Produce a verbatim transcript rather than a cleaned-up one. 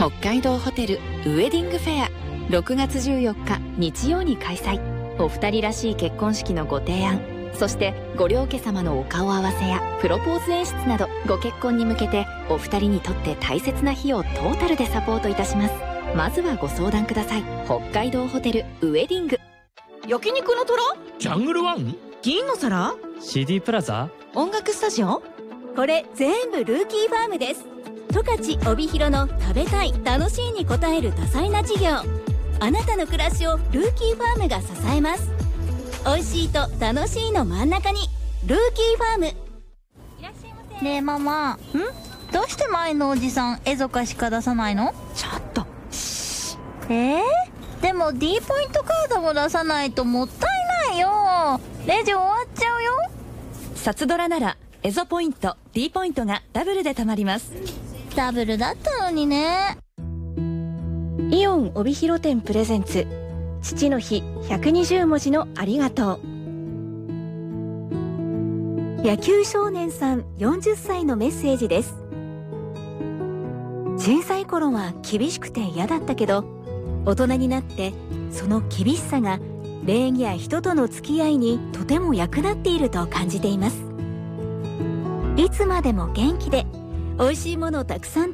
北海道ホテルウェディングフェアろくがつじゅうよっか日曜に開催。お二人らしい結婚式のご提案、そしてご両家様のお顔合わせやプロポーズ演出など、ご結婚に向けてお二人にとって大切な日をトータルでサポートいたします。まずはご相談ください。北海道ホテルウェディング。 焼肉の虎、 ジャングルワン、 銀の皿、 シーディー プラザ、 音楽スタジオ。 これ全部ルーキーファームです。十勝帯広の食べたい楽しいに応える多彩な事業。あなたの暮らしをルーキーファームが支えます。おいしいと楽しいの真ん中にルーキーファーム。 ねえママ、んどうして前のおじさんエゾかしか出さないの？ ちょっとえー、でも D ポイントカードも出さないともったいないよ。レジ終わっちゃうよ。 札ドラならエゾポイント D ポイントがダブルで貯まります。 ダブルだったのにね。 イオン帯広店プレゼンツ、父の日ひゃくにじゅうもじのありがとう。 野球少年さんよんじゅっさいのメッセージです。小さい頃は厳しくて嫌だったけど、大人になってその厳しさが礼儀や人との付き合いにとても役立っていると感じています。いつまでも元気で美味しいものをたくさん